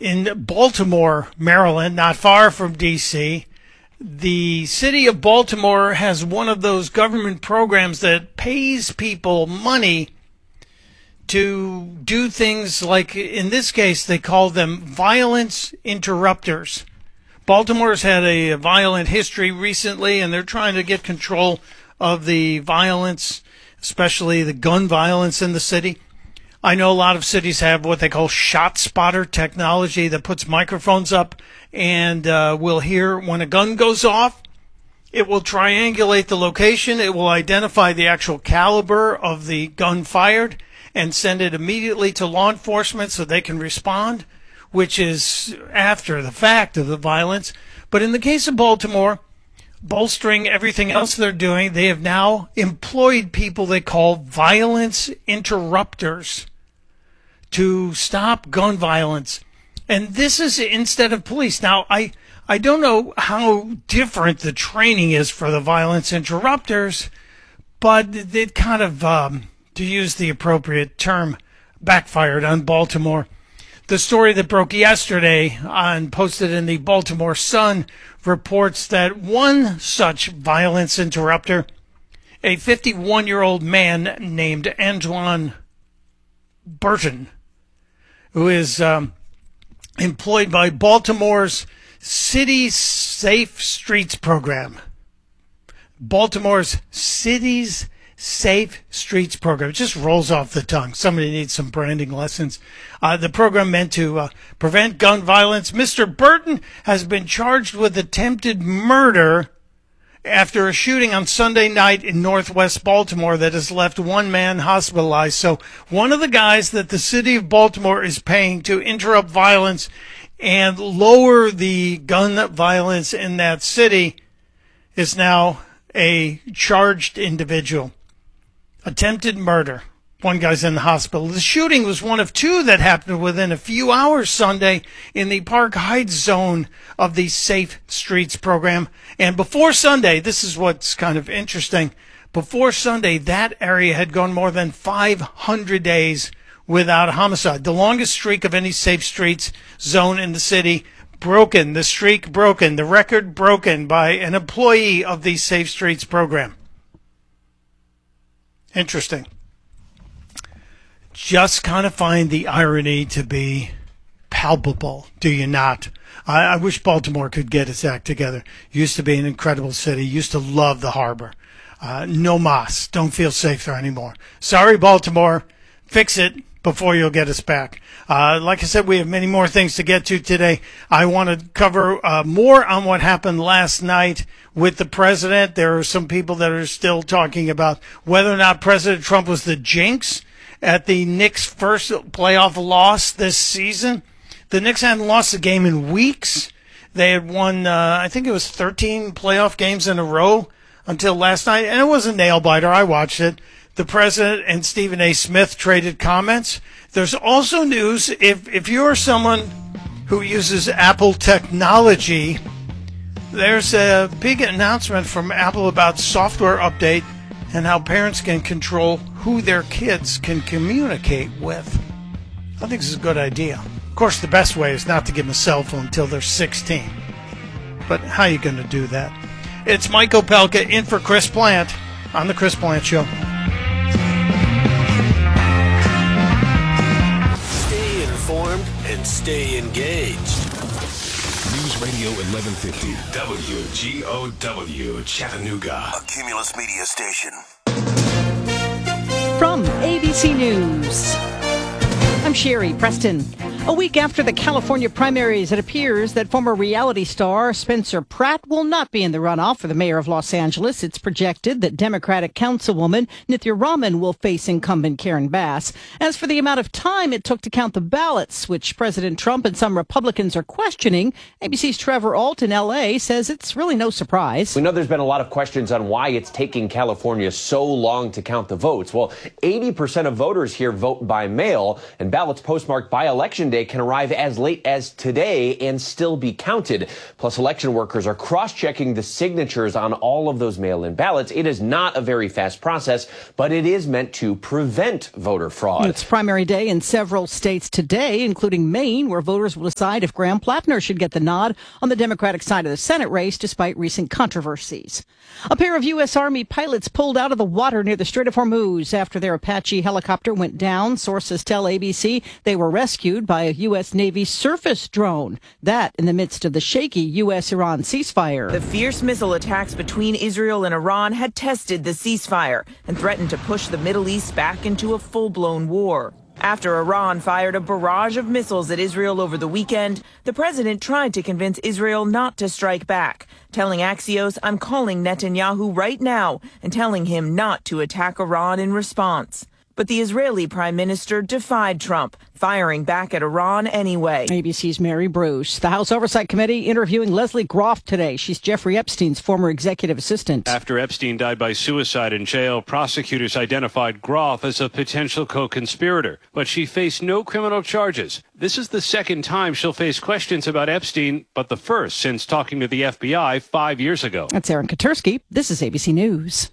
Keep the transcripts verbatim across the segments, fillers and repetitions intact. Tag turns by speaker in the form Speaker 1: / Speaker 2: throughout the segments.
Speaker 1: in Baltimore, Maryland, not far from D C, the city of Baltimore has one of those government programs that pays people money to do things like, in this case, they call them violence interrupters. Baltimore's had a violent history recently, and they're trying to get control of the violence, especially the gun violence in the city. I know a lot of cities have what they call shot spotter technology that puts microphones up and uh, will hear when a gun goes off. It will triangulate the location. It will identify the actual caliber of the gun fired and send it immediately to law enforcement so they can respond, which is after the fact of the violence. But in the case of Baltimore, bolstering everything else they're doing, they have now employed people they call violence interrupters to stop gun violence. And this is instead of police. Now, I, I don't know how different the training is for the violence interrupters, but it kind of, um, to use the appropriate term, backfired on Baltimore. The story that broke yesterday and posted in the Baltimore Sun reports that one such violence interrupter, a fifty-one-year-old man named Antoine Burton, who is um, employed by Baltimore's City Safe Streets program. Baltimore's Cities Safe Streets program. It just rolls off the tongue. Somebody needs some branding lessons. Uh, the program meant to uh, prevent gun violence. Mister Burton has been charged with attempted murder after a shooting on Sunday night in northwest Baltimore that has left one man hospitalized. So one of the guys that the city of Baltimore is paying to interrupt violence and lower the gun violence in that city is now a charged individual. Attempted murder. One guy's in the hospital. The shooting was one of two that happened within a few hours Sunday in the Park Heights zone of the Safe Streets program. And before Sunday, this is what's kind of interesting, before Sunday, that area had gone more than five hundred days without a homicide. The longest streak of any Safe Streets zone in the city. Broken. The streak broken. The record broken by an employee of the Safe Streets program. Interesting. Just kind of find the irony to be palpable, do you not? I, I wish Baltimore could get its act together. Used to be an incredible city. Used to love the harbor. Uh, no mas. Don't feel safe there anymore. Sorry, Baltimore. Fix it before you'll get us back. Uh, like I said, we have many more things to get to today. I want to cover uh, more on what happened last night with the president. There are some people that are still talking about whether or not President Trump was the jinx at the Knicks' first playoff loss this season. The Knicks hadn't lost a game in weeks. They had won, uh, I think it was thirteen playoff games in a row until last night, and it was a nail-biter. I watched it. The president and Stephen A. Smith traded comments. There's also news, if, if you're someone who uses Apple technology, there's a big announcement from Apple about software update and how parents can control who their kids can communicate with. I think this is a good idea. Of course, the best way is not to give them a cell phone until they're sixteen. But how are you going to do that? It's Mike Opelka in for Chris Plant on The Chris Plant Show.
Speaker 2: And stay engaged.
Speaker 3: News Radio eleven fifty W G O W Chattanooga,
Speaker 2: a Cumulus Media station.
Speaker 4: From A B C News, I'm Sherry Preston. A week after the California primaries, it appears that former reality star Spencer Pratt will not be in the runoff for the mayor of Los Angeles. It's projected that Democratic Councilwoman Nithya Raman will face incumbent Karen Bass. As for the amount of time it took to count the ballots, which President Trump and some Republicans are questioning, A B C's Trevor Ault in L A says it's really no surprise.
Speaker 5: We know there's been a lot of questions on why it's taking California so long to count the votes. Well, eighty percent of voters here vote by mail, and ballots postmarked by election day Day can arrive as late as today and still be counted. Plus, election workers are cross-checking the signatures on all of those mail-in ballots. It is not a very fast process, but it is meant to prevent voter fraud.
Speaker 4: It's primary day in several states today, including Maine, where voters will decide if Graham Plattner should get the nod on the Democratic side of the Senate race, despite recent controversies. A pair of U S. Army pilots pulled out of the water near the Strait of Hormuz after their Apache helicopter went down. Sources tell A B C they were rescued by a U S. Navy surface drone. That in the midst of the shaky U S Iran ceasefire.
Speaker 6: The fierce missile attacks between Israel and Iran had tested the ceasefire and threatened to push the Middle East back into a full-blown war. After Iran fired a barrage of missiles at Israel over the weekend, the president tried to convince Israel not to strike back, telling Axios, "I'm calling Netanyahu right now and telling him not to attack Iran in response." But the Israeli prime minister defied Trump, firing back at Iran anyway.
Speaker 4: A B C's Mary Bruce. The House Oversight Committee interviewing Leslie Groff today. She's Jeffrey Epstein's former executive assistant.
Speaker 7: After Epstein died by suicide in jail, prosecutors identified Groff as a potential co-conspirator, but she faced no criminal charges. This is the second time she'll face questions about Epstein, but the first since talking to the F B I five years ago.
Speaker 4: That's Aaron Katursky. This is A B C News.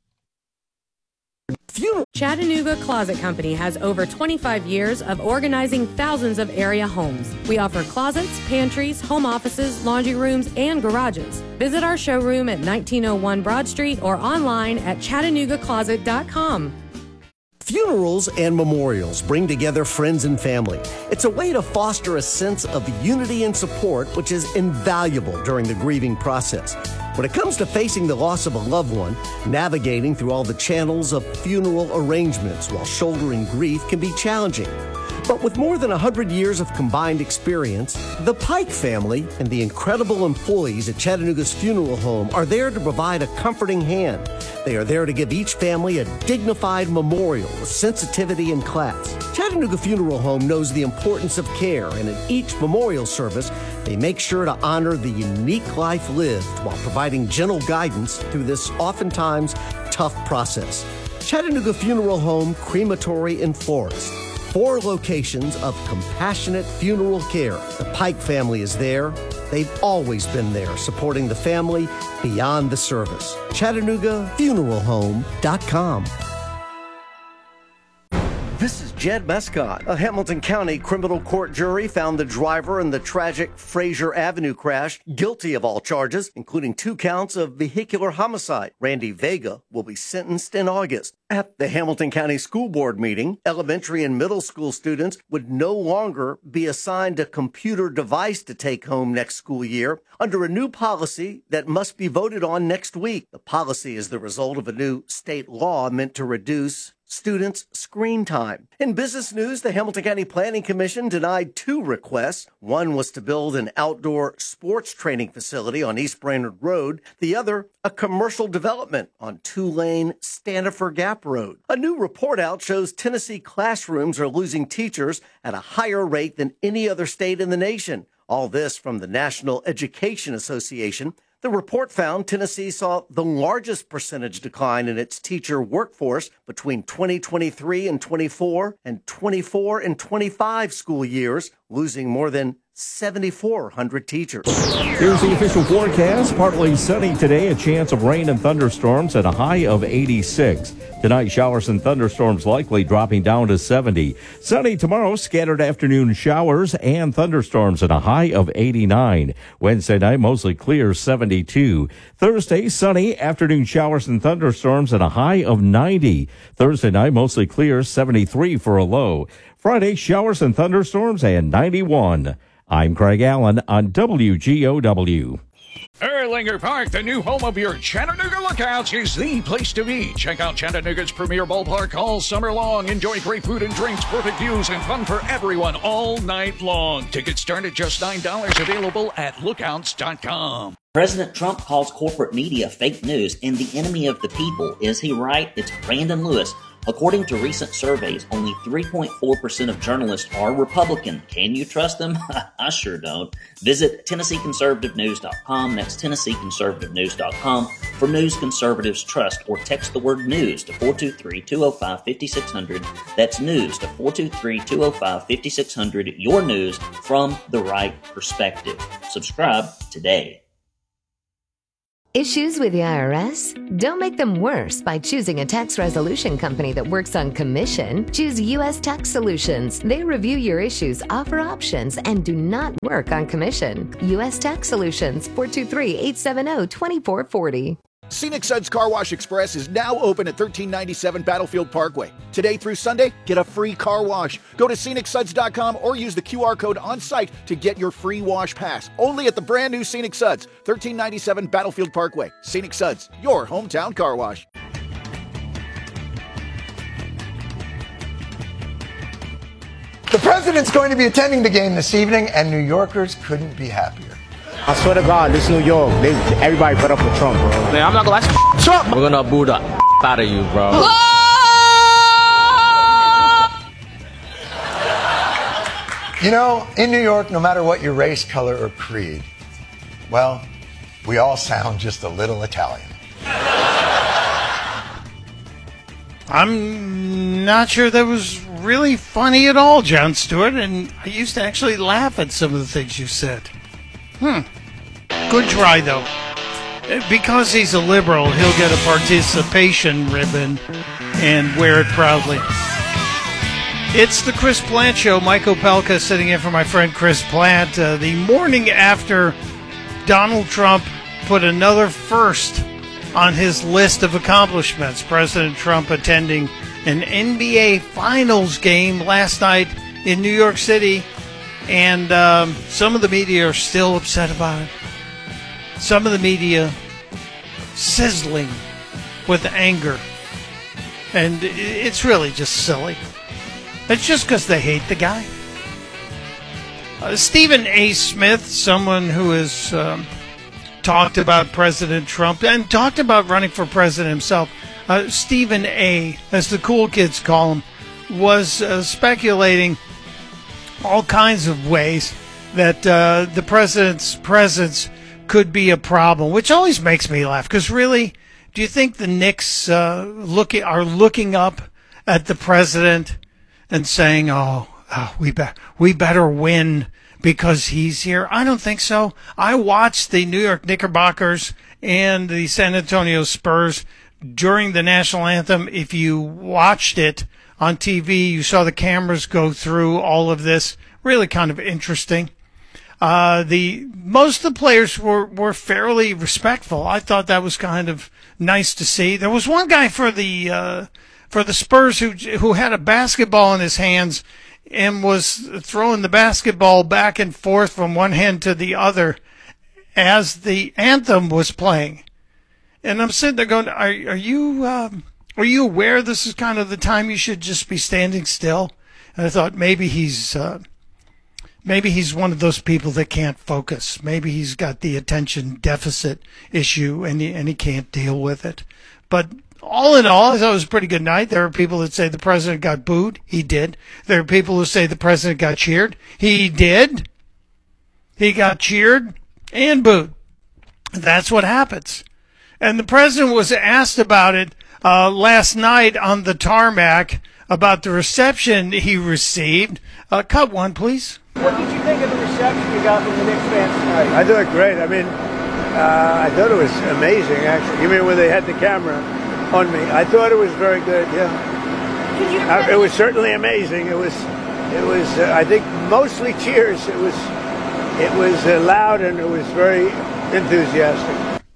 Speaker 8: Chattanooga Closet Company has over twenty-five years of organizing thousands of area homes. We offer closets, pantries, home offices, laundry rooms, and garages. Visit our showroom at nineteen oh one Broad Street or online at chattanooga closet dot com.
Speaker 9: Funerals and memorials bring together friends and family. It's a way to foster a sense of unity and support, which is invaluable during the grieving process. When it comes to facing the loss of a loved one, navigating through all the channels of funeral arrangements while shouldering grief can be challenging. But with more than one hundred years of combined experience, the Pike family and the incredible employees at Chattanooga's funeral home are there to provide a comforting hand. They are there to give each family a dignified memorial with sensitivity and class. Chattanooga Funeral Home knows the importance of care, and at each memorial service, they make sure to honor the unique life lived while providing gentle guidance through this oftentimes tough process. Chattanooga Funeral Home, Crematory, and Florist. Four locations of compassionate funeral care. The Pike family is there. They've always been there, supporting the family beyond the service. Chattanooga Funeral Home dot com. This is Jed Mescott. A Hamilton County criminal court jury found the driver in the tragic Fraser Avenue crash guilty of all charges, including two counts of vehicular homicide. Randy Vega will be sentenced in August. At the Hamilton County School Board meeting, elementary and middle school students would no longer be assigned a computer device to take home next school year under a new policy that must be voted on next week. The policy is the result of a new state law meant to reduce students' screen time. In business news, the Hamilton County Planning Commission denied two requests. One was to build an outdoor sports training facility on East Brainerd Road. The other, a commercial development on two-lane Stanifer Gap Road. A new report out shows Tennessee classrooms are losing teachers at a higher rate than any other state in the nation. All this from the National Education Association. The report found Tennessee saw the largest percentage decline in its teacher workforce between twenty twenty-three and twenty-four and twenty-four and twenty-five school years, losing more than seven thousand four hundred teachers.
Speaker 10: Here's the official forecast. Partly sunny today, a chance of rain and thunderstorms at a high of eighty-six. Tonight, showers and thunderstorms likely dropping down to seventy. Sunny tomorrow, scattered afternoon showers and thunderstorms at a high of eighty-nine. Wednesday night, mostly clear, seventy-two. Thursday, sunny, afternoon showers and thunderstorms at a high of ninety. Thursday night, mostly clear, seventy-three for a low. Friday, showers and thunderstorms and ninety-one. I'm Craig Allen on W G O W.
Speaker 11: Erlanger Park, the new home of your Chattanooga Lookouts, is the place to be. Check out Chattanooga's premier ballpark all summer long. Enjoy great food and drinks, perfect views, and fun for everyone all night long. Tickets start at just nine dollars, available at lookouts dot com.
Speaker 12: President Trump calls corporate media fake news and the enemy of the people. Is he right? It's Brandon Lewis According to recent surveys, only three point four percent of journalists are Republican. Can you trust them? I sure don't. Visit Tennessee Conservative News dot com. That's Tennessee Conservative News dot com for news conservatives trust, or text the word news to four two three, two oh five, five six zero zero. That's news to four two three, two oh five, five six zero zero. Your news from the right perspective. Subscribe today.
Speaker 13: Issues with the I R S? Don't make them worse by choosing a tax resolution company that works on commission. Choose U S Tax Solutions. They review your issues, offer options, and do not work on commission. U S Tax Solutions, four two three, eight seven zero, two four four zero.
Speaker 14: Scenic Suds Car Wash Express is now open at thirteen ninety-seven Battlefield Parkway. Today through Sunday, get a free car wash. Go to Scenic Suds dot com or use the Q R code on site to get your free wash pass. Only at the brand new Scenic Suds, thirteen ninety-seven Battlefield Parkway. Scenic Suds, your hometown car wash.
Speaker 15: The president's going to be attending the game this evening, and New Yorkers couldn't be happier.
Speaker 16: I swear to God, this New York, they, everybody put up with Trump, bro. Man, I'm not gonna lie, Trump. We're gonna boo the out of you, bro.
Speaker 15: You know, in New York, no matter what your race, color, or creed, well, we all sound just a little Italian.
Speaker 1: I'm not sure that was really funny at all, Jon Stewart, and I used to actually laugh at some of the things you said. Hmm. Good try, though. Because he's a liberal, he'll get a participation ribbon and wear it proudly. It's the Chris Plant Show. Mike Opelka sitting in for my friend Chris Plant. Uh, the morning after Donald Trump put another first on his list of accomplishments. President Trump attending an N B A Finals game last night in New York City. And um, some of the media are still upset about it. Some of the media sizzling with anger. And it's really just silly. It's just because they hate the guy. Uh, Stephen A. Smith, someone who has um, talked about President Trump and talked about running for president himself, uh, Stephen A., as the cool kids call him, was uh, speculating all kinds of ways that uh, the president's presence could be a problem, which always makes me laugh. Because really, do you think the Knicks uh, look, are looking up at the president and saying, oh, oh we, be- we better win because he's here? I don't think so. I watched the New York Knickerbockers and the San Antonio Spurs during the national anthem. If you watched it on T V, you saw the cameras go through all of this. Really kind of interesting. Uh, the most of the players were, were fairly respectful. I thought that was kind of nice to see. There was one guy for the uh, for the Spurs who who had a basketball in his hands and was throwing the basketball back and forth from one hand to the other as the anthem was playing. And I'm sitting there going, "Are are you?" Um, Are you aware this is kind of the time you should just be standing still? And I thought maybe he's uh, maybe he's one of those people that can't focus. Maybe he's got the attention deficit issue and he, and he can't deal with it. But all in all, I thought it was a pretty good night. There are people that say the president got booed. He did. There are people who say the president got cheered. He did. He got cheered and booed. That's what happens. And the president was asked about it Uh, last night on the tarmac about the reception he received. Uh, cut one, please.
Speaker 17: What did you think of the reception you got from the Knicks fans tonight?
Speaker 18: I thought it great. I mean, uh, I thought it was amazing, actually. You mean when they had the camera on me? I thought it was very good, yeah.
Speaker 17: Did you
Speaker 18: uh, it was certainly amazing. It was, it was. Uh, I think mostly cheers. It was, it was uh, loud and it was very enthusiastic.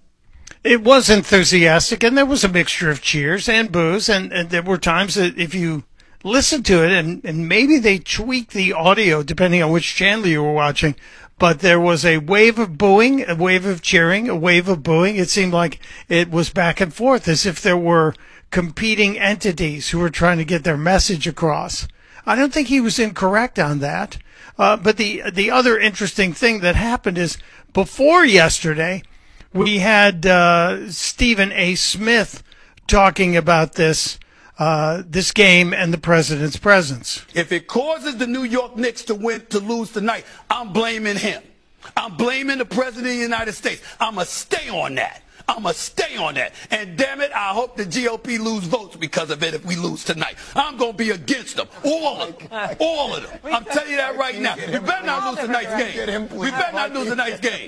Speaker 1: It was enthusiastic, and there was a mixture of cheers and boos, and, and there were times that if you listen to it, and, and maybe they tweaked the audio depending on which channel you were watching, but there was a wave of booing, a wave of cheering, a wave of booing. It seemed like it was back and forth, as if there were competing entities who were trying to get their message across. I don't think he was incorrect on that. Uh, but the the other interesting thing that happened is before yesterday, we had uh, Stephen A. Smith talking about this uh, this game and the president's presence.
Speaker 19: If it causes the New York Knicks to win, to lose tonight, I'm blaming him. I'm blaming the president of the United States. I'm going to stay on that. I'm going to stay on that. And damn it, I hope the G O P lose votes because of it if we lose tonight. I'm going to be against them. All of them. All of them. I'm telling you that right now. We better not lose tonight's game. We better not lose tonight's game.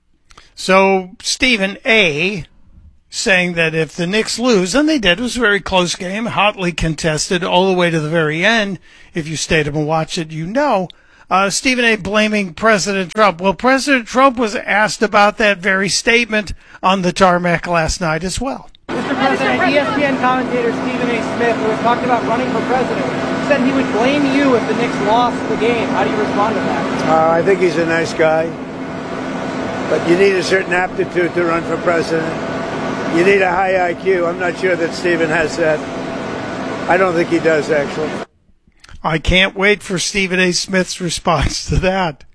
Speaker 1: So Stephen A. saying that if the Knicks lose, and they did, it was a very close game, hotly contested all the way to the very end. If you stayed up and watched it, you know. Uh, Stephen A. blaming President Trump. Well, President Trump was asked about that very statement on the tarmac last night as well.
Speaker 17: Mister President, E S P N commentator Stephen A. Smith, who was talking about running for president, said he would blame you if the Knicks lost the game. How do you respond to that?
Speaker 18: Uh, I think he's a nice guy, but you need a certain aptitude to run for president. You need a high I Q. I'm not sure that Stephen has that. I don't think he does, actually.
Speaker 1: I can't wait for Stephen A. Smith's response to that.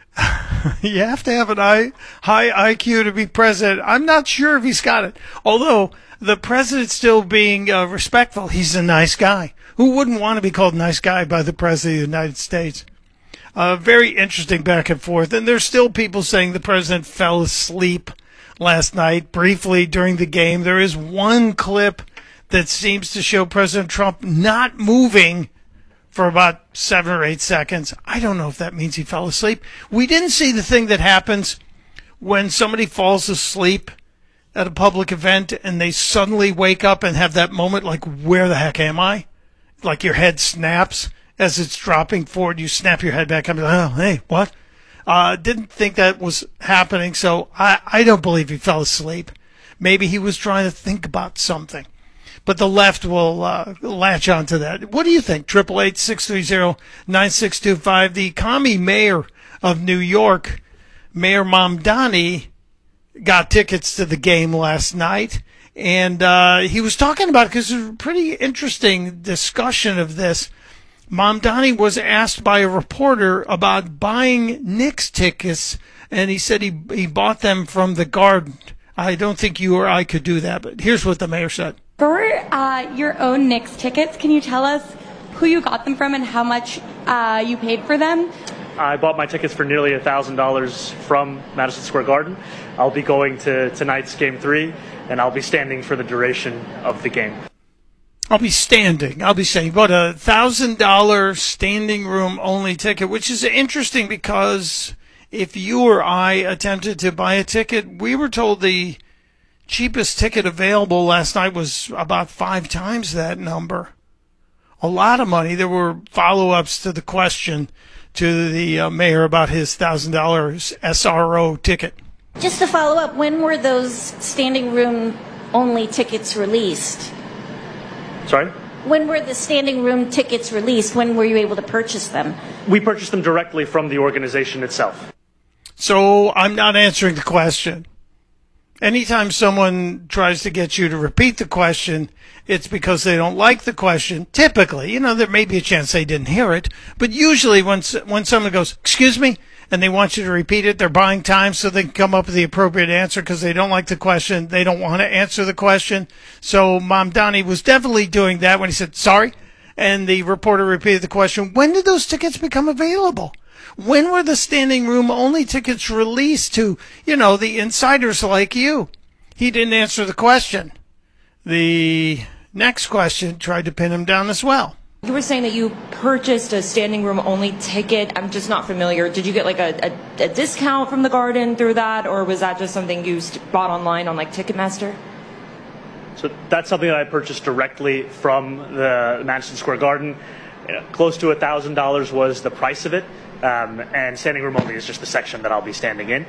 Speaker 1: You have to have an high, high I Q to be president. I'm not sure if he's got it. Although the president's still being uh, respectful. He's a nice guy. Who wouldn't want to be called a nice guy by the president of the United States? Uh, very interesting back and forth. And there's still people saying the president fell asleep last night briefly during the game. There is one clip that seems to show President Trump not moving for about seven or eight seconds. I don't know if that means he fell asleep. We didn't see the thing that happens when somebody falls asleep at a public event and they suddenly wake up and have that moment like, where the heck am I? Like your head snaps as it's dropping forward. You snap your head back up. Oh, hey, what? Uh, didn't think that was happening, so I, I don't believe he fell asleep. Maybe he was trying to think about something. But the left will uh, latch onto that. What do you think? eight eight eight, six three zero, nine six two five. The commie mayor of New York, Mayor Mamdani, got tickets to the game last night. And uh, he was talking about it because there's a pretty interesting discussion of this. Mamdani was asked by a reporter about buying Knicks tickets, and he said he he bought them from the Garden. I don't think you or I could do that, but here's what the mayor said.
Speaker 20: For uh, your own Knicks tickets, can you tell us who you got them from and how much uh, you paid for them?
Speaker 21: I bought my tickets for nearly one thousand dollars from Madison Square Garden. I'll be going to tonight's Game three, and I'll be standing for the duration of the game.
Speaker 1: I'll be standing. I'll be saying, but a one thousand dollars standing room only ticket, which is interesting because if you or I attempted to buy a ticket, we were told the cheapest ticket available last night was about five times that number. A lot of money. There were follow-ups to the question to the uh, mayor about his one thousand dollars S R O ticket.
Speaker 20: Just to follow up, when were those standing room only tickets released?
Speaker 21: Sorry?
Speaker 20: When were the standing room tickets released? When were you able to purchase them?
Speaker 21: We purchased them directly from the organization itself.
Speaker 1: So I'm not answering the question. Anytime someone tries to get you to repeat the question, it's because they don't like the question. Typically, you know, there may be a chance they didn't hear it, but usually when when someone goes, excuse me, and they want you to repeat it, they're buying time so they can come up with the appropriate answer because they don't like the question. They don't want to answer the question. So Mamdani was definitely doing that when he said, sorry, and the reporter repeated the question, when did those tickets become available? When were the standing room only tickets released to, you know, the insiders like you? He didn't answer the question. The next question tried to pin him down as well.
Speaker 22: You were saying that you purchased a standing room only ticket. I'm just not familiar. Did you get like a, a, a discount from the Garden through that, or was that just something you bought online on like Ticketmaster?
Speaker 21: So that's something that I purchased directly from the Madison Square Garden. You know, close to one thousand dollars was the price of it. Um, and standing room only is just the section that I'll be standing in.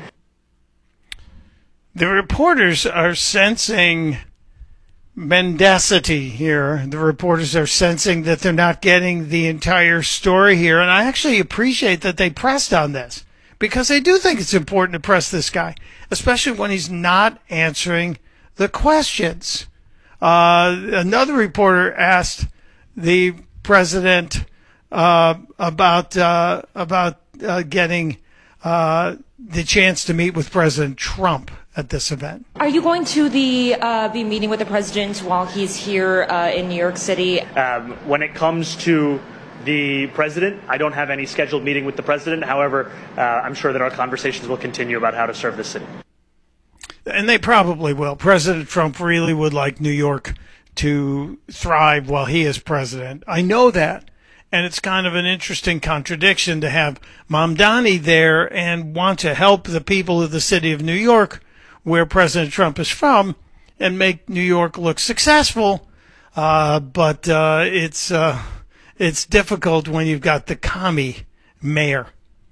Speaker 1: The reporters are sensing mendacity here. The reporters are sensing that they're not getting the entire story here. And I actually appreciate that they pressed on this because I do think it's important to press this guy, especially when he's not answering the questions. Uh, another reporter asked the president Uh, about uh, about uh, getting uh, the chance to meet with President Trump at this event.
Speaker 22: Are you going to the uh, be meeting with the president while he's here uh, in New York City?
Speaker 21: Um, when it comes to the president, I don't have any scheduled meeting with the president. However, uh, I'm sure that our conversations will continue about how to serve the city.
Speaker 1: And they probably will. President Trump really would like New York to thrive while he is president. I know that. And it's kind of an interesting contradiction to have Mamdani there and want to help the people of the city of New York, where President Trump is from, and make New York look successful. Uh, but uh, it's uh, it's difficult when you've got the commie mayor.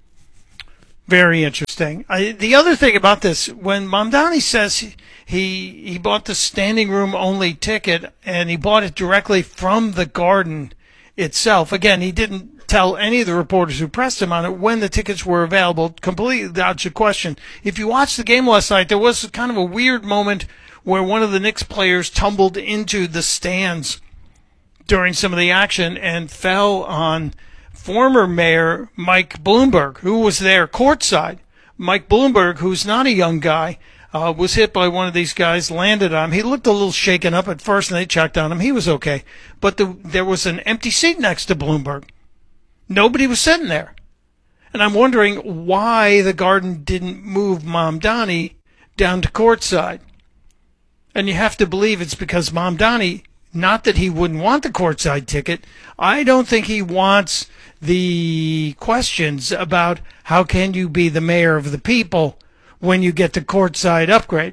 Speaker 1: Very interesting. I, the other thing about this, when Mamdani says he, he he bought the standing room only ticket and he bought it directly from the Garden itself. Again, he didn't tell any of the reporters who pressed him on it when the tickets were available. Completely dodged the question. If you watched the game last night, there was kind of a weird moment where one of the Knicks players tumbled into the stands during some of the action and fell on former Mayor Mike Bloomberg, who was there courtside. Mike Bloomberg, who's not a young guy, uh, was hit by one of these guys, landed on him. He looked a little shaken up at first, and they checked on him. He was okay. But the, there was an empty seat next to Bloomberg. Nobody was sitting there. And I'm wondering why the Garden didn't move Mamdani down to courtside. And you have to believe it's because Mamdani, not that he wouldn't want the courtside ticket, I don't think he wants the questions about how can you be the mayor of the people when you get the courtside upgrade.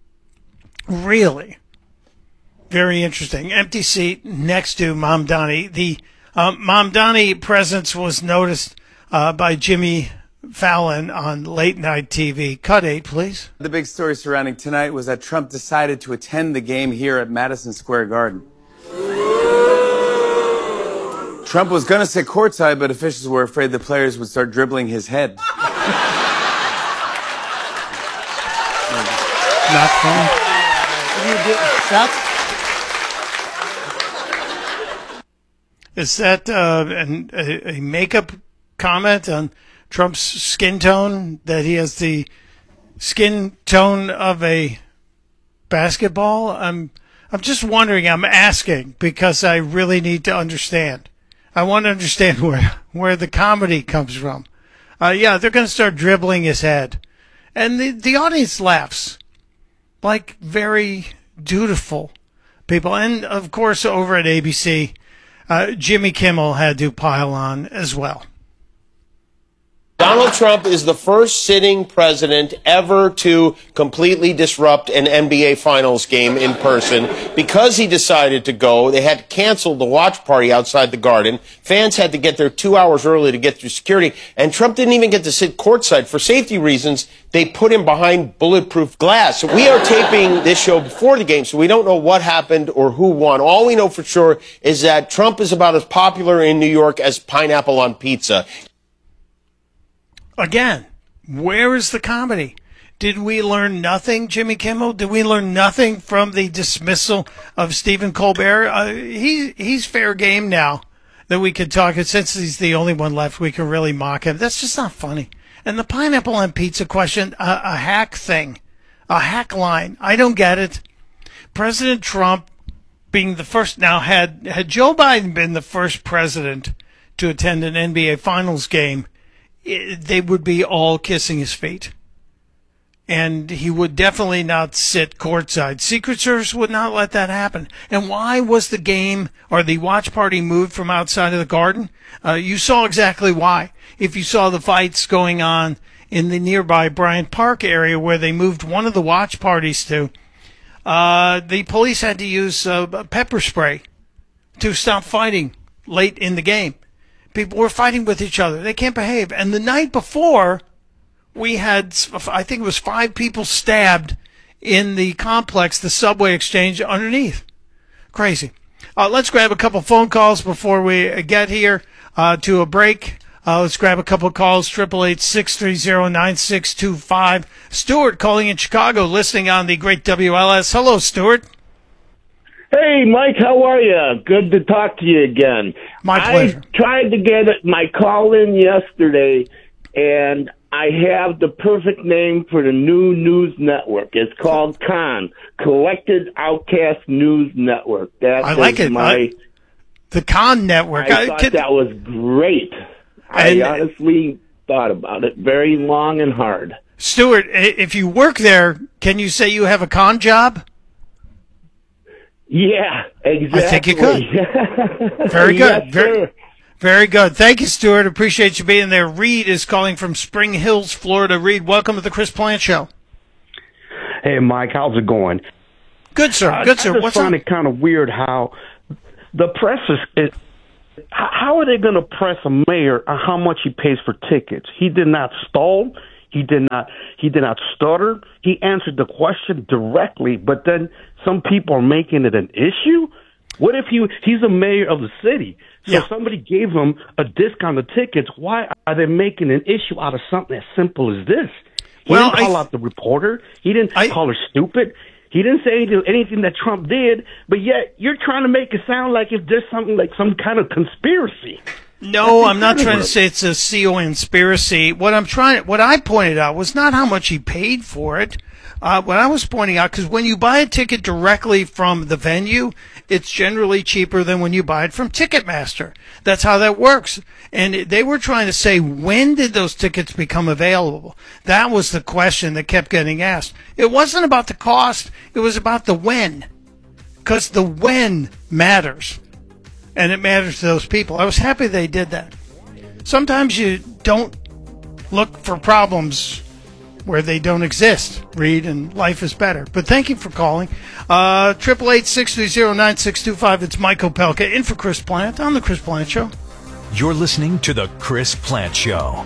Speaker 1: Really. Very interesting. Empty seat next to Mamdani. The um, Mamdani presence was noticed uh, by Jimmy Fallon on late night T V. Cut eight, please.
Speaker 2: The big story surrounding tonight was that Trump decided to attend the game here at Madison Square Garden. Trump was going to sit courtside, but officials were afraid the players would start dribbling his head.
Speaker 1: Not funny.
Speaker 4: Stop.
Speaker 1: Is that uh, an, a, a makeup comment on Trump's skin tone, that he has the skin tone of a basketball? I'm I'm just wondering, I'm asking because I really need to understand. I want to understand where where the comedy comes from. Uh, yeah, they're going to start dribbling his head. And the, the audience laughs like very dutiful people. And, of course, over at A B C, uh, Jimmy Kimmel had to pile on as well.
Speaker 3: Donald Trump is the first sitting president ever to completely disrupt an N B A Finals game in person. Because he decided to go, they had to cancel the watch party outside the Garden. Fans had to get there two hours early to get through security. And Trump didn't even get to sit courtside. For safety reasons, they put him behind bulletproof glass. We are taping this show before the game, so we don't know what happened or who won. All we know for sure is that Trump is about as popular in New York as pineapple on pizza.
Speaker 1: Again, where is the comedy? Did we learn nothing, Jimmy Kimmel? Did we learn nothing from the dismissal of Stephen Colbert? Uh, he he's fair game now that we could talk. Since he's the only one left, we can really mock him. That's just not funny. And the pineapple on pizza question, uh, a hack thing, a hack line. I don't get it. President Trump being the first, now had, had Joe Biden been the first president to attend an N B A Finals game, they would be all kissing his feet. And he would definitely not sit courtside. Secret Service would not let that happen. And why was the game or the watch party moved from outside of the Garden? Uh, you saw exactly why. If you saw the fights going on in the nearby Bryant Park area where they moved one of the watch parties to, uh, the police had to use uh, pepper spray to stop fighting late in the game. People were fighting with each other. They can't behave. And the night before, we had, I think it was five people stabbed in the complex, the subway exchange underneath. Crazy. Uh, let's grab a couple phone calls before we get here uh, to a break. Uh, let's grab a couple calls, eight eight eight, six three zero, nine six two five. Stuart calling in Chicago, listening on the great W L S. Hello, Stuart.
Speaker 23: Hey, Mike, how are you? Good to talk to you again.
Speaker 1: My pleasure.
Speaker 23: I tried to get my call in yesterday, and I have the perfect name for the new news network. It's called Con, Collected Outcast News Network. That
Speaker 1: I like
Speaker 23: is
Speaker 1: it.
Speaker 23: My,
Speaker 1: I, the Con Network.
Speaker 23: I,
Speaker 1: I
Speaker 23: thought
Speaker 1: could,
Speaker 23: that was great.
Speaker 1: And-
Speaker 23: I honestly thought about it very long and hard.
Speaker 1: Stuart, i- if you work there, can you say you have a con job?
Speaker 23: Yeah, exactly.
Speaker 1: I think you could. Very good.
Speaker 23: Yes,
Speaker 1: very,
Speaker 23: sir.
Speaker 1: very good. Thank you, Stuart. Appreciate you being there. Reed is calling from Spring Hills, Florida. Reed, welcome to the Chris Plant Show.
Speaker 5: Hey, Mike, how's it going?
Speaker 1: Good, sir.
Speaker 5: I-
Speaker 1: Good,
Speaker 5: I
Speaker 1: sir.
Speaker 5: just
Speaker 1: What's
Speaker 5: find
Speaker 1: up?
Speaker 5: it kind of weird how the press is. It, how how are they going to press a mayor on how much he pays for tickets? He did not stall. He did not. He did not stutter. He answered the question directly. But then some people are making it an issue. What if he he's a mayor of the city? So
Speaker 1: Yeah.
Speaker 5: somebody gave him a discount of tickets. Why are they making an issue out of something as simple as this? He
Speaker 1: Well,
Speaker 5: didn't call
Speaker 1: I-
Speaker 5: out the reporter. He didn't
Speaker 1: I-
Speaker 5: call her stupid. He didn't say anything, anything that Trump did. But yet you're trying to make it sound like if there's something like some kind of conspiracy.
Speaker 1: No,
Speaker 5: That's
Speaker 1: I'm not trying to
Speaker 5: incredible.
Speaker 1: say it's a C O conspiracy. What I'm trying, what I pointed out was not how much he paid for it. Uh, what I was pointing out, because when you buy a ticket directly from the venue, it's generally cheaper than when you buy it from Ticketmaster. That's how that works. And it- they were trying to say, when did those tickets become available? That was the question that kept getting asked. It wasn't about the cost. It was about the when. Because the when matters. And it matters to those people. I was happy they did that. Sometimes you don't look for problems where they don't exist, Reed, and life is better. But thank you for calling. Uh, triple eight six three zero nine six two five. It's Mike Opelka in for Chris Plant on the Chris Plant Show.
Speaker 6: You're listening to the Chris Plant Show.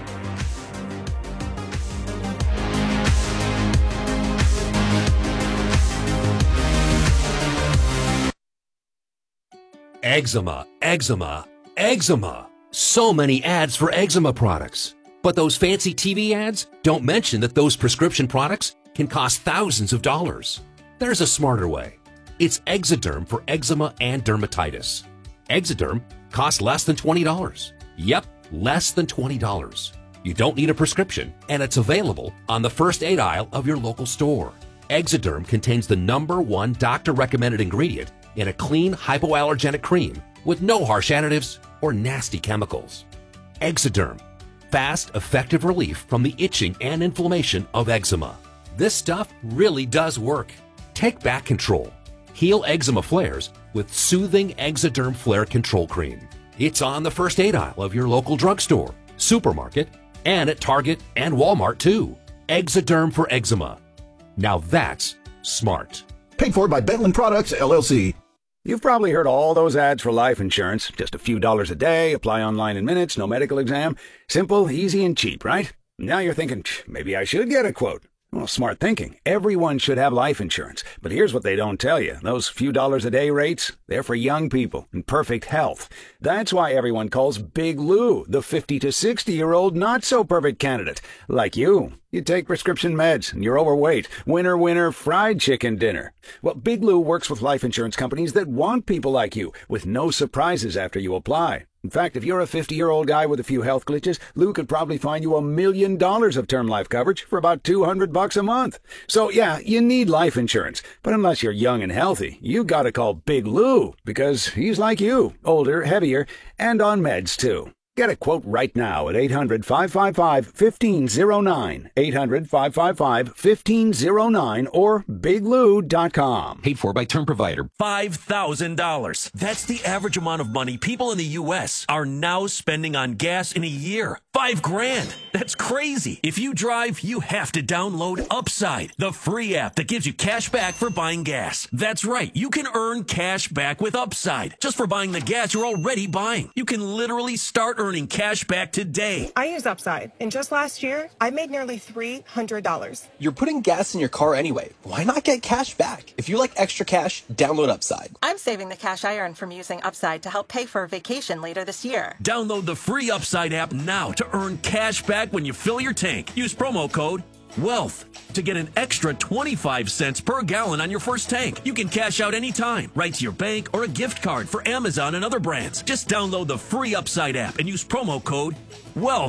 Speaker 7: Eczema, eczema, eczema. So many ads for eczema products. But those fancy T V ads don't mention that those prescription products can cost thousands of dollars. There's a smarter way. It's Exoderm for eczema and dermatitis. Exoderm costs less than twenty dollars. Yep, less than twenty dollars. You don't need a prescription, and it's available on the first aid aisle of your local store. Exoderm contains the number one doctor-recommended ingredient in a clean hypoallergenic cream with no harsh additives or nasty chemicals. Exoderm, fast, effective relief from the itching and inflammation of eczema. This stuff really does work. Take back control. Heal eczema flares with soothing Exoderm Flare Control Cream. It's on the first aid aisle of your local drugstore, supermarket, and at Target and Walmart too. Exoderm for eczema. Now that's smart.
Speaker 24: Paid for by Bentland Products, L L C. You've probably heard all those ads for life insurance. Just a few dollars a day, apply online in minutes, no medical exam. Simple, easy, and cheap, right? Now you're thinking, maybe I should get a quote. Well, smart thinking. Everyone should have life insurance. But here's what they don't tell you. Those few dollars a day rates, they're for young people in perfect health. That's why everyone calls Big Lou the fifty to sixty-year-old not-so-perfect candidate. Like you. You take prescription meds and you're overweight. Winner, winner, fried chicken dinner. Well, Big Lou works with life insurance companies that want people like you, with no surprises after you apply. In fact, if you're a fifty-year-old guy with a few health glitches, Lou could probably find you a million dollars of term life coverage for about two hundred bucks a month. So yeah, you need life insurance. But unless you're young and healthy, you gotta call Big Lou, because he's like you, older, heavier, and on meds too. Get a quote right now at eight hundred, five five five, one five zero nine, eight hundred, five five five, one five zero nine, or big lou dot com.
Speaker 25: Paid for by term provider. five thousand dollars. That's the average amount of money people in the U S are now spending on gas in a year. Five grand. That's crazy. If you drive, you have to download Upside, the free app that gives you cash back for buying gas. That's right. You can earn cash back with Upside just for buying the gas you're already buying. You can literally start earning cash back today.
Speaker 26: I use Upside, and just last year, I made nearly three hundred dollars.
Speaker 27: You're putting gas in your car anyway. Why not get cash back? If you like extra cash, download Upside.
Speaker 26: I'm saving the cash I earn from using Upside to help pay for a vacation later this year.
Speaker 25: Download the free Upside app now to earn cash back when you fill your tank. Use promo code WEALTH to get an extra twenty-five cents per gallon on your first tank. You can cash out anytime, right to your bank or a gift card for Amazon and other brands. Just download the free Upside app and use promo code WEALTH.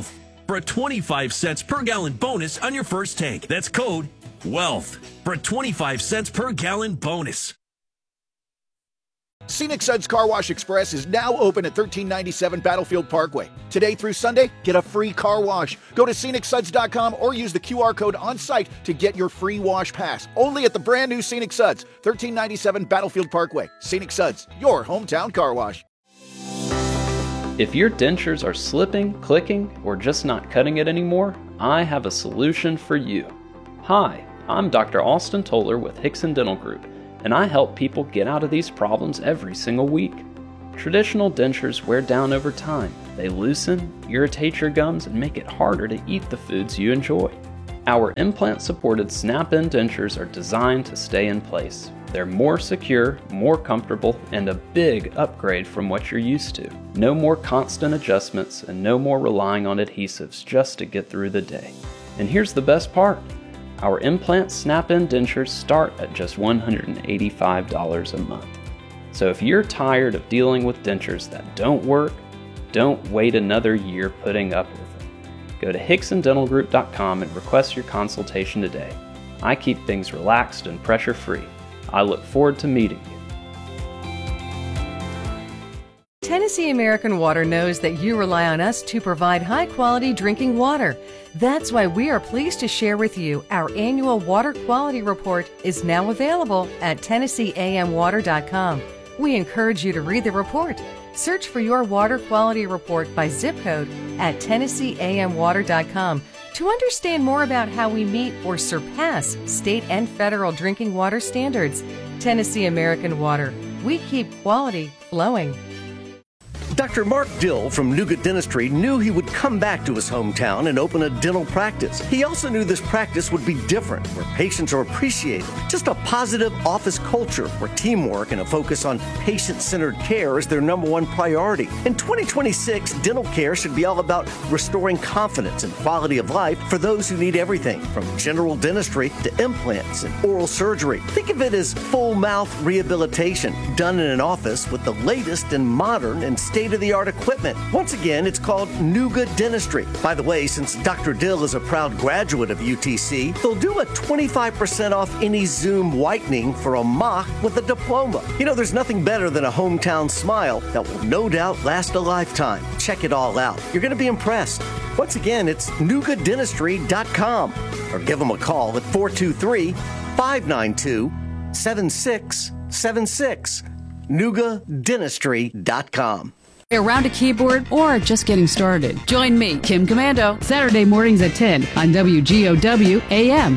Speaker 25: for a twenty-five cents per gallon bonus on your first tank. That's code WEALTH for a twenty-five cents per gallon bonus.
Speaker 8: Scenic Suds Car Wash Express is now open at thirteen ninety-seven Battlefield Parkway. Today through Sunday, get a free car wash. Go to scenic suds dot com or use the Q R code on site to get your free wash pass. Only at the brand new Scenic Suds, thirteen ninety-seven Battlefield Parkway. Scenic Suds, your hometown car wash.
Speaker 9: If your dentures are slipping, clicking, or just not cutting it anymore, I have a solution for you. Hi, I'm Doctor Austin Toller with Hickson Dental Group, and I help people get out of these problems every single week. Traditional dentures wear down over time. They loosen, irritate your gums, and make it harder to eat the foods you enjoy. Our implant-supported snap-in dentures are designed to stay in place. They're more secure, more comfortable, and a big upgrade from what you're used to. No more constant adjustments and no more relying on adhesives just to get through the day. And here's the best part. Our implant snap-in dentures start at just one hundred eighty-five dollars a month. So if you're tired of dealing with dentures that don't work, don't wait another year putting up with them. Go to hickson dental group dot com and request your consultation today. I keep things relaxed and pressure-free. I look forward to meeting you.
Speaker 10: Tennessee American Water knows that you rely on us to provide high-quality drinking water. That's why we are pleased to share with you our annual water quality report is now available at tennessee a m water dot com. We encourage you to read the report. Search for your water quality report by zip code at tennessee a m water dot com to understand more about how we meet or surpass state and federal drinking water standards. Tennessee American Water. We keep quality flowing.
Speaker 11: Doctor Mark Dill from Nougat Dentistry knew he would come back to his hometown and open a dental practice. He also knew this practice would be different, where patients are appreciated. Just a positive office culture where teamwork and a focus on patient-centered care is their number one priority. In twenty twenty-six, dental care should be all about restoring confidence and quality of life for those who need everything from general dentistry to implants and oral surgery. Think of it as full mouth rehabilitation done in an office with the latest and modern and state-of-the-art equipment. Once again, it's called Nougat Dentistry. By the way, since Doctor Dill is a proud graduate of U T C, they'll do a twenty-five percent off any Zoom whitening for a mock with a diploma. You know, there's nothing better than a hometown smile that will no doubt last a lifetime. Check it all out. You're going to be impressed. Once again, it's nougat dentistry dot com or give them a call at four two three, five nine two, seven six seven six. nougat dentistry dot com.
Speaker 12: Around a keyboard or just getting started? Join me, Kim Commando, Saturday mornings at ten on W G O W A M.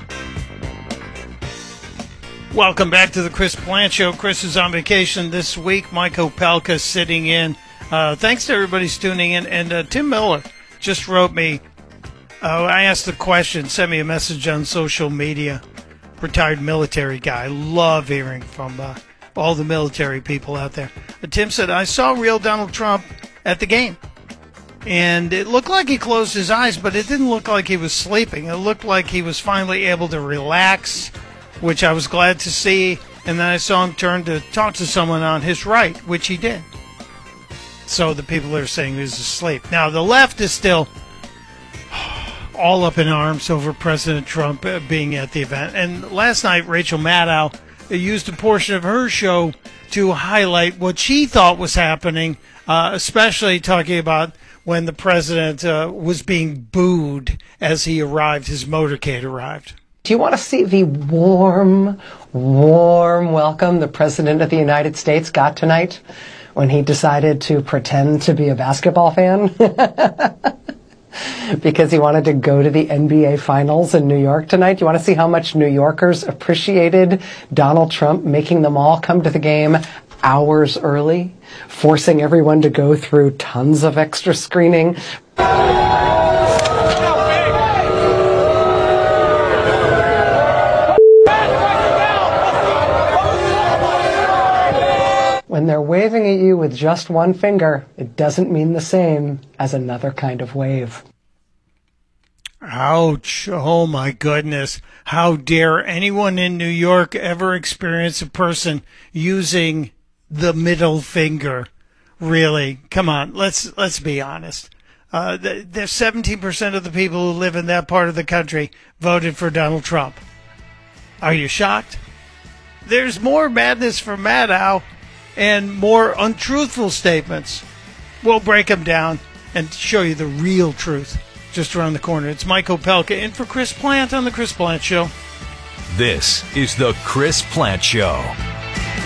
Speaker 1: Welcome back to the Chris Plant Show. Chris is on vacation this week. Mike Opelka sitting in. Uh, thanks to everybody who's tuning in. And uh, Tim Miller just wrote me. Uh, I asked the question, sent me a message on social media. Retired military guy. Love hearing from uh, all the military people out there. But Tim said, I saw real Donald Trump at the game. And it looked like he closed his eyes, but it didn't look like he was sleeping. It looked like he was finally able to relax, which I was glad to see. And then I saw him turn to talk to someone on his right, which he did. So the people are saying he was asleep. Now, the left is still all up in arms over President Trump being at the event. And last night, Rachel Maddow used a portion of her show to highlight what she thought was happening, uh, especially talking about when the president uh, was being booed as he arrived, his motorcade arrived.
Speaker 13: Do you want to see the warm, warm welcome the President of the United States got tonight when he decided to pretend to be a basketball fan? Because he wanted to go to the N B A Finals in New York tonight. You want to see how much New Yorkers appreciated Donald Trump making them all come to the game hours early, forcing everyone to go through tons of extra screening. When they're waving at you with just one finger, it doesn't mean the same as another kind of wave.
Speaker 1: Ouch. Oh, my goodness. How dare anyone in New York ever experience a person using the middle finger? Really? Come on. Let's let's be honest. Uh, th- there's seventeen percent of the people who live in that part of the country voted for Donald Trump. Are you shocked? There's more madness from Maddow and more untruthful statements. We'll break them down and show you the real truth just around the corner. It's Mike Opelka in for Chris Plant on The Chris Plant Show.
Speaker 6: This is The Chris Plant Show.